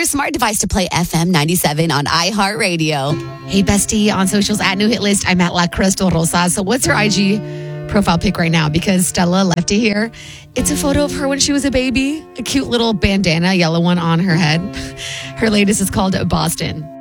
your smart device to play FM 97 on iHeartRadio. Hey, bestie, on socials at New Hit List, I'm at La Crystal Rosa. So what's her IG profile pic right now? Because Stella left it here. It's a photo of her when she was a baby, a cute little bandana, yellow one on her head. Her latest is called Boston.